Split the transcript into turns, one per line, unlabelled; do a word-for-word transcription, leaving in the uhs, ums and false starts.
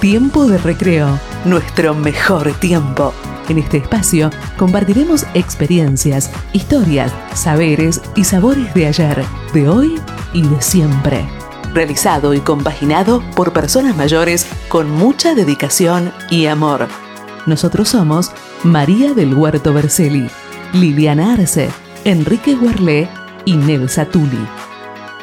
Tiempo de recreo, nuestro mejor tiempo. En este espacio compartiremos experiencias, historias, saberes y sabores de ayer, de hoy y de siempre. Realizado y compaginado por personas mayores con mucha dedicación y amor. Nosotros somos María del Huerto Berceli, Liliana Arce, Enrique Guarlé y Nelsa Tuli.